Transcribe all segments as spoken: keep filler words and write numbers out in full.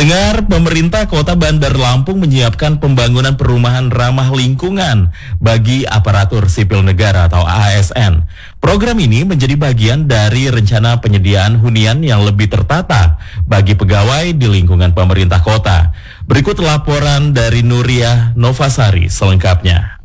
Pendengar, pemerintah Kota Bandar Lampung menyiapkan pembangunan perumahan ramah lingkungan bagi aparatur sipil negara atau A S N. Program ini menjadi bagian dari rencana penyediaan hunian yang lebih tertata bagi pegawai di lingkungan pemerintah kota. Berikut laporan dari Nuriah Novasari selengkapnya.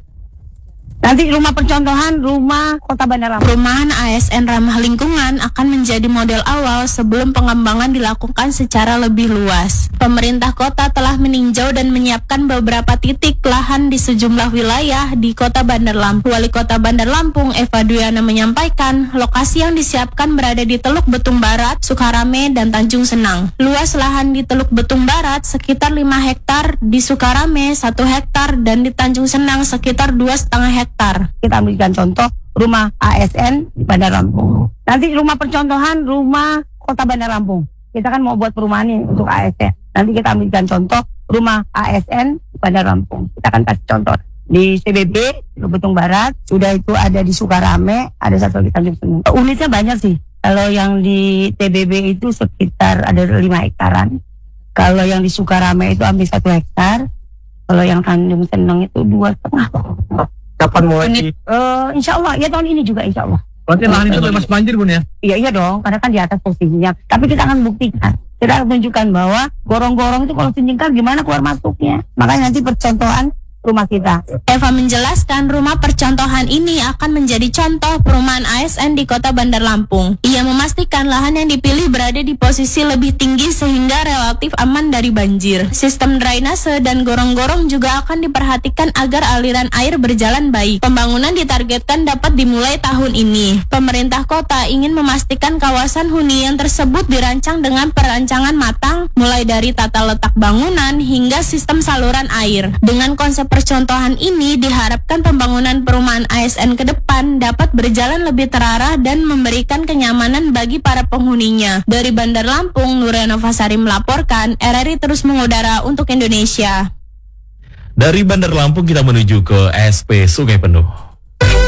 Nanti rumah percontohan rumah Kota Bandar Lampung. Perumahan A S N ramah lingkungan akan menjadi model awal sebelum pengembangan dilakukan secara lebih luas. Pemerintah kota telah meninjau dan menyiapkan beberapa titik lahan di sejumlah wilayah di Kota Bandar Lampung. Wali Kota Bandar Lampung, Eva Duyana, menyampaikan lokasi yang disiapkan berada di Teluk Betung Barat, Sukarame, dan Tanjung Senang. Luas lahan di Teluk Betung Barat sekitar lima hektar, di Sukarame satu hektar, dan di Tanjung Senang sekitar dua koma lima hektar. Kita ambilkan contoh rumah A S N di Bandar Lampung. Nanti rumah percontohan rumah Kota Bandar Lampung. Kita kan mau buat perumahan ini untuk A S N. Nanti kita ambilkan contoh rumah A S N di Bandar Lampung. Kita akan kasih contoh di T B B, Teluk Betung Barat. Sudah itu ada di Sukarame, ada satu di Tanjung Senang. Unitnya banyak sih. Kalau yang di T B B itu sekitar ada lima hektaran. Kalau yang di Sukarame itu hampir satu hektar. Kalau yang Tanjung Senang itu dua setengah. Kapan mulai? Uh, insya Allah, ya tahun ini juga insya Allah. Berarti lahan itu bebas banjir, Bun, ya? Iya, iya dong, karena kan di atas posisinya. Tapi kita akan buktikan. Kita akan tunjukkan bahwa gorong-gorong itu kalau senyingkar gimana keluar masuknya. Makanya nanti percontohan rumah kita. Eva menjelaskan rumah percontohan ini akan menjadi contoh perumahan A S N di Kota Bandar Lampung. Ia memastikan lahan yang dipilih berada di posisi lebih tinggi sehingga relatif aman dari banjir. Sistem drainase dan gorong-gorong juga akan diperhatikan agar aliran air berjalan baik. Pembangunan ditargetkan dapat dimulai tahun ini. Pemerintah kota ingin memastikan kawasan hunian tersebut dirancang dengan perancangan matang, mulai dari tata letak bangunan hingga sistem saluran air. Dengan konsep percontohan ini diharapkan pembangunan perumahan A S N ke depan dapat berjalan lebih terarah dan memberikan kenyamanan bagi para penghuninya. Dari Bandar Lampung, Nuriah Novasari melaporkan, R R I terus mengudara untuk Indonesia. Dari Bandar Lampung kita menuju ke S P Sungai Penuh.